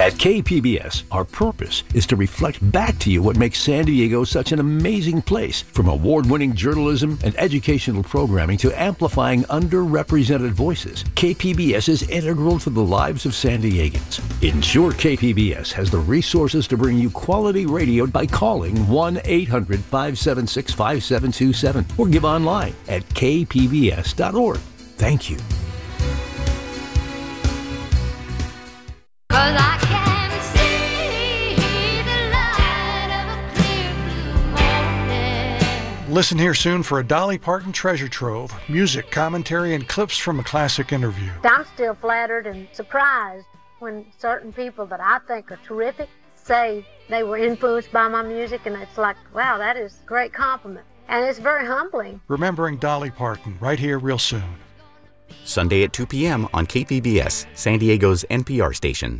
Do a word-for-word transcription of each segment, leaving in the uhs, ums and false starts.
At K P B S, our purpose is to reflect back to you what makes San Diego such an amazing place, from award-winning journalism and educational programming to amplifying underrepresented voices. K P B S is integral to the lives of San Diegans. Ensure K P B S has the resources to bring you quality radio by calling one eight hundred five seven six five seven two seven or give online at k p b s dot org. Thank you. I can see the light of a clear blue morning. Listen here soon for a Dolly Parton treasure trove, music, commentary, and clips from a classic interview. I'm still flattered and surprised when certain people that I think are terrific say they were influenced by my music, and it's like, wow, that is a great compliment. And it's very humbling. Remembering Dolly Parton, right here real soon. Sunday at two p.m. on K P B S, San Diego's N P R station.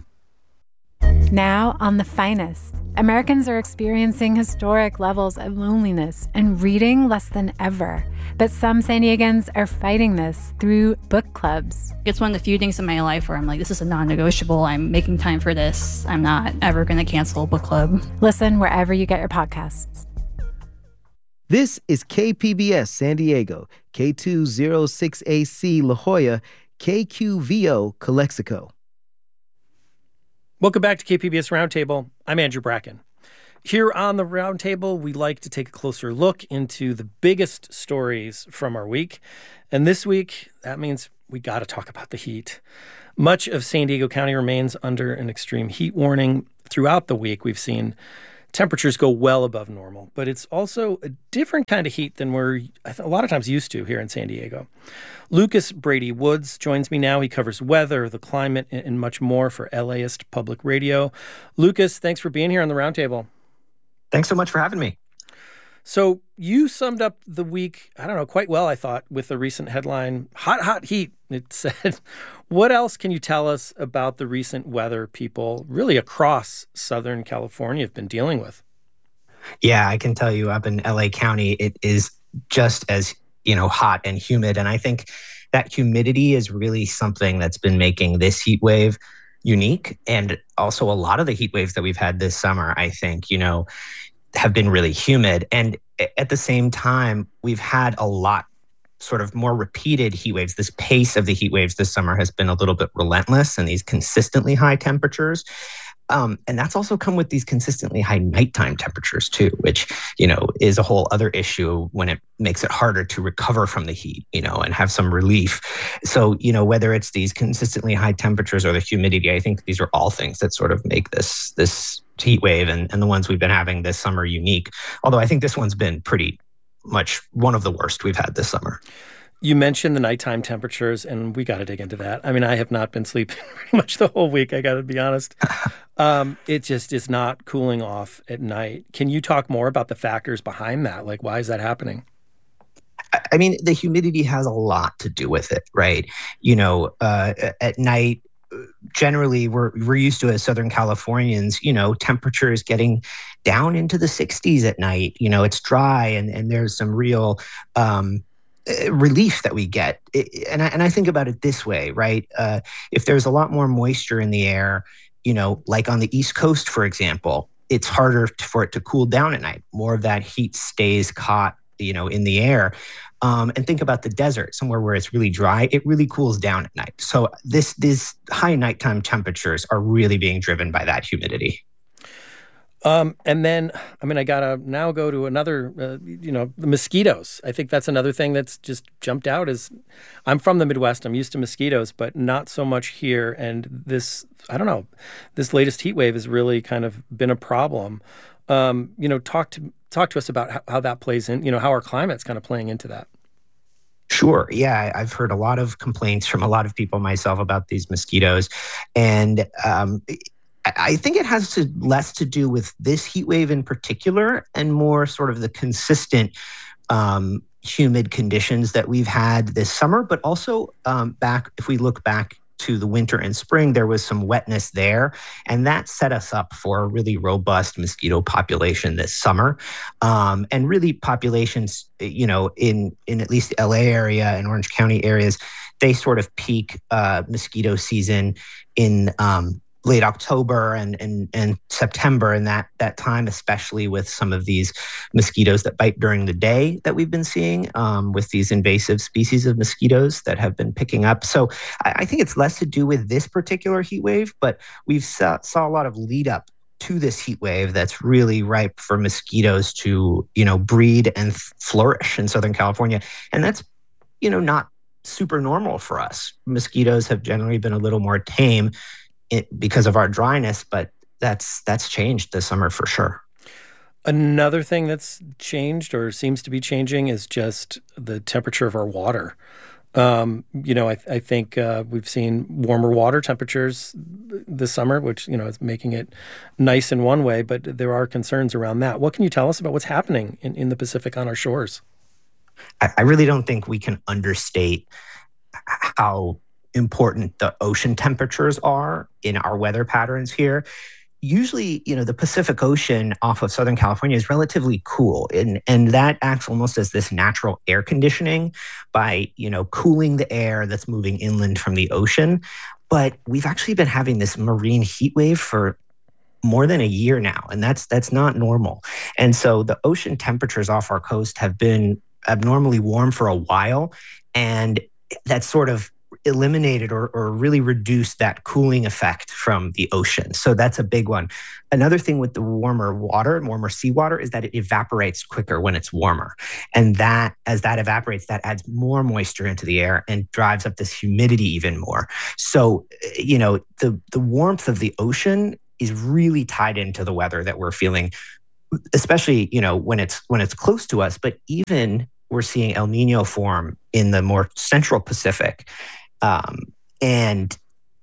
Now on The Finest, Americans are experiencing historic levels of loneliness and reading less than ever. But some San Diegans are fighting this through book clubs. It's one of the few things in my life where I'm like, this is a non-negotiable. I'm making time for this. I'm not ever going to cancel a book club. Listen wherever you get your podcasts. This is K P B S San Diego, K two oh six A C La Jolla, K Q V O Calexico. Welcome back to K P B S Roundtable. I'm Andrew Bracken. Here on the Roundtable, we like to take a closer look into the biggest stories from our week. And this week, that means we got to talk about the heat. Much of San Diego County remains under an extreme heat warning. Throughout the week, we've seen temperatures go well above normal, but it's also a different kind of heat than we're I think, a lot of times used to here in San Diego. Lucas Brady Woods joins me now. He covers weather, the climate, and much more for LAist Public Radio. Lucas, thanks for being here on the Roundtable. Thanks so much for having me. So you summed up the week, I don't know, quite well, I thought, with the recent headline, Hot, Hot Heat. It said, what else can you tell us about the recent weather people really across Southern California have been dealing with? Yeah, I can tell you up in L A County, it is just as, you know, hot and humid. And I think that humidity is really something that's been making this heat wave unique. And also a lot of the heat waves that we've had this summer, I think, you know, have been really humid. And at the same time, we've had a lot sort of more repeated heat waves. This pace of the heat waves this summer has been a little bit relentless, and these consistently high temperatures. Um, and that's also come with these consistently high nighttime temperatures too, which, you know, is a whole other issue when it makes it harder to recover from the heat, you know, and have some relief. So, you know, whether it's these consistently high temperatures or the humidity, I think these are all things that sort of make this, this heat wave and, and the ones we've been having this summer unique. Although I think this one's been pretty much one of the worst we've had this summer. You mentioned the nighttime temperatures, and we got to dig into that. I mean, I have not been sleeping pretty much the whole week, I got to be honest. Um, it just is not cooling off at night. Can you talk more about the factors behind that? Like, why is that happening? I mean, the humidity has a lot to do with it, right? You know, uh, at night, generally, we're we're used to as Southern Californians, you know, temperatures getting down into the sixties at night. You know, it's dry, and, and there's some real um, relief that we get. It, and, I, and I think about it this way, right? Uh, if there's a lot more moisture in the air, you know, like on the East Coast, for example, it's harder for it to cool down at night. More of that heat stays caught, you know, in the air. Um, and think about the desert, somewhere where it's really dry, it really cools down at night. So this these high nighttime temperatures are really being driven by that humidity. Um, and then, I mean, I got to now go to another, uh, you know, the mosquitoes. I think that's another thing that's just jumped out is I'm from the Midwest. I'm used to mosquitoes, but not so much here. And this, I don't know, this latest heat wave has really kind of been a problem. Um, you know, talk to talk to us about how, how that plays in, you know, how our climate's kind of playing into that. Sure. Yeah, I've heard a lot of complaints from a lot of people myself about these mosquitoes. And um, I think it has to less to do with this heat wave in particular and more sort of the consistent um, humid conditions that we've had this summer, but also um, back, if we look back to the winter and spring, there was some wetness there, and that set us up for a really robust mosquito population this summer. Um, and really populations, you know, in, in at least the L A area and Orange County areas, they sort of peak uh, mosquito season in um, late October and and and September, and that that time, especially with some of these mosquitoes that bite during the day that we've been seeing, um, with these invasive species of mosquitoes that have been picking up. So I, I think it's less to do with this particular heat wave, but we've saw, saw a lot of lead up to this heat wave that's really ripe for mosquitoes to, you know, breed and th- flourish in Southern California. And that's, you know, not super normal for us. Mosquitoes have generally been a little more tame it, because of our dryness, but that's that's changed this summer for sure. Another thing that's changed or seems to be changing is just the temperature of our water. Um, you know, I, I think uh, we've seen warmer water temperatures this summer, which, you know, is making it nice in one way, but there are concerns around that. What can you tell us about what's happening in, in the Pacific on our shores? I, I really don't think we can understate how important the ocean temperatures are in our weather patterns here. Usually, you know, the Pacific Ocean off of Southern California is relatively cool, and and that acts almost as this natural air conditioning by, you know, cooling the air that's moving inland from the ocean. But we've actually been having this marine heat wave for more than a year now, and that's that's not normal. And so the ocean temperatures off our coast have been abnormally warm for a while, and that's sort of eliminated or, or really reduced that cooling effect from the ocean. So that's a big one. Another thing with the warmer water, warmer seawater, is that it evaporates quicker when it's warmer. And that, as that evaporates, that adds more moisture into the air and drives up this humidity even more. So, you know, the, the warmth of the ocean is really tied into the weather that we're feeling, especially, you know, when it's when it's close to us, but even we're seeing El Nino form in the more central Pacific. Um, and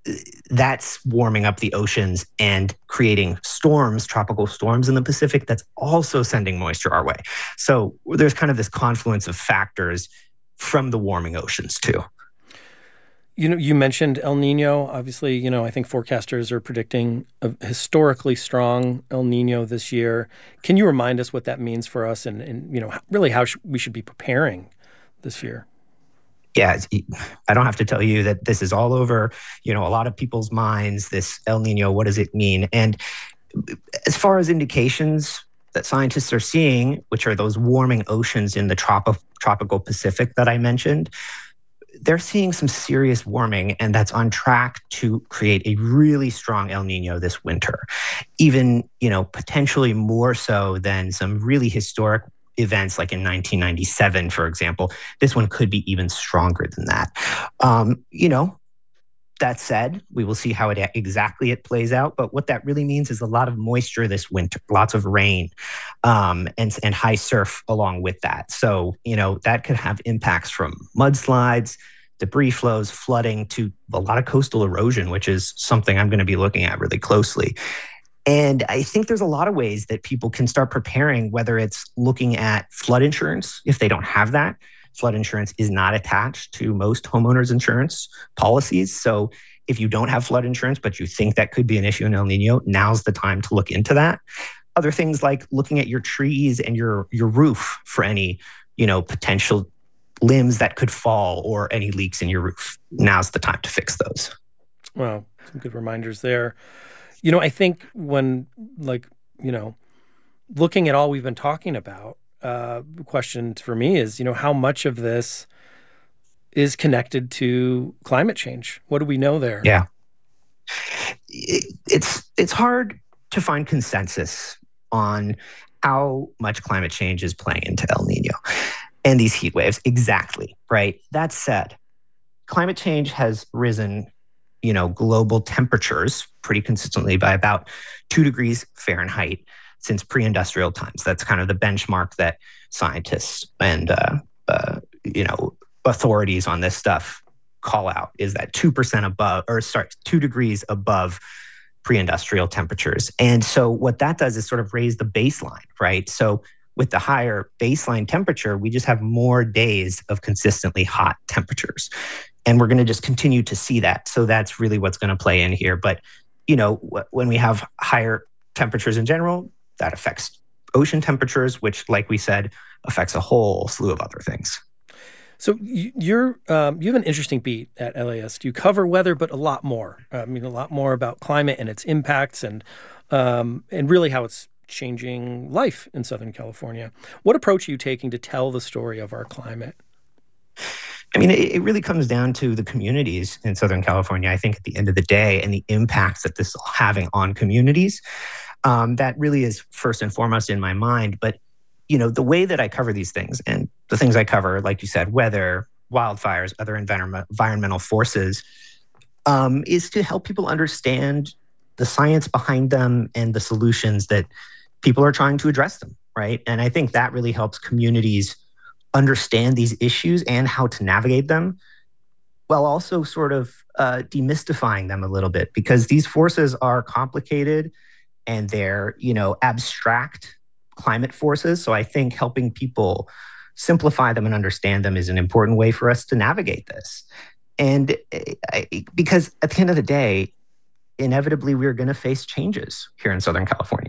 that's warming up the oceans and creating storms, tropical storms in the Pacific that's also sending moisture our way. So there's kind of this confluence of factors from the warming oceans too. You know, you mentioned El Nino. Obviously, you know, I think forecasters are predicting a historically strong El Nino this year. Can you remind us what that means for us and, and you know, really how sh- we should be preparing this year? Yeah, I don't have to tell you that this is all over, you know, a lot of people's minds, this El Nino, what does it mean? And as far as indications that scientists are seeing, which are those warming oceans in the trop- tropical Pacific that I mentioned, they're seeing some serious warming, and that's on track to create a really strong El Nino this winter. Even, you know, potentially more so than some really historic events like in nineteen ninety-seven, for example. This one could be even stronger than that. Um, you know, that said, we will see how it exactly it plays out. But what that really means is a lot of moisture this winter, lots of rain, um, and, and high surf along with that. So, you know, that could have impacts from mudslides, debris flows, flooding, to a lot of coastal erosion, which is something I'm going to be looking at really closely. And I think there's a lot of ways that people can start preparing, whether it's looking at flood insurance, if they don't have that. Flood insurance is not attached to most homeowners insurance policies. So if you don't have flood insurance, but you think that could be an issue in El Nino, now's the time to look into that. Other things like looking at your trees and your, your roof for any, you know, potential limbs that could fall or any leaks in your roof. Now's the time to fix those. Well, some good reminders there. You know, I think when, like, you know, looking at all we've been talking about, uh, the question for me is, you know, how much of this is connected to climate change? What do we know there? Yeah. It, it's it's hard to find consensus on how much climate change is playing into El Nino and these heat waves. Exactly, right? That said, climate change has risen, you know, global temperatures pretty consistently by about two degrees Fahrenheit since pre-industrial times. That's kind of the benchmark that scientists and, uh, uh, you know, authorities on this stuff call out, is that two percent above, or sorry, two degrees above pre-industrial temperatures. And so what that does is sort of raise the baseline, right? So with the higher baseline temperature, we just have more days of consistently hot temperatures. And we're going to just continue to see that. So that's really what's going to play in here. But, you know, w- when we have higher temperatures in general, that affects ocean temperatures, which, like we said, affects a whole slew of other things. So you, you're um, you have an interesting beat at L A S. You cover weather, but a lot more. I mean, a lot more about climate and its impacts, and um, and really how it's changing life in Southern California. What approach are you taking to tell the story of our climate? I mean, it, it really comes down to the communities in Southern California, I think, at the end of the day, and the impacts that this is having on communities. Um, that really is first and foremost in my mind. But, you know, the way that I cover these things, and the things I cover, like you said, weather, wildfires, other environment, environmental forces, um, is to help people understand the science behind them and the solutions that people are trying to address them, right? And I think that really helps communities understand these issues and how to navigate them, while also sort of uh, demystifying them a little bit, because these forces are complicated and they're, you know, abstract climate forces. So I think helping people simplify them and understand them is an important way for us to navigate this. And I, because at the end of the day, inevitably we're going to face changes here in Southern California.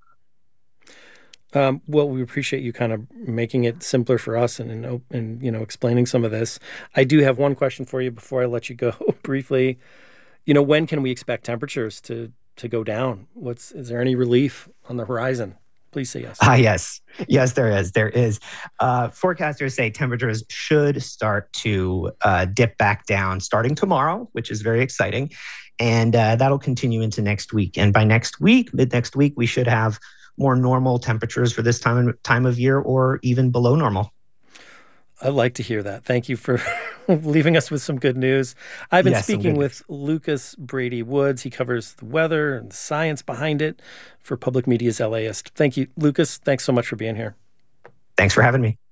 Um, well, we appreciate you kind of making it simpler for us and, and, and, you know, explaining some of this. I do have one question for you before I let you go briefly. You know, when can we expect temperatures to, to go down? What's, is there any relief on the horizon? Please say yes. Ah, yes. Yes, there is. There is. Uh, forecasters say temperatures should start to uh, dip back down starting tomorrow, which is very exciting. And uh, that'll continue into next week. And by next week, mid next week, we should have more normal temperatures for this time time of year, or even below normal. I like to hear that. Thank you for leaving us with some good news. I've been yes, speaking with Lucas Brady Woods. He covers the weather and the science behind it for Public Media's LAist. Thank you, Lucas. Thanks so much for being here. Thanks for having me.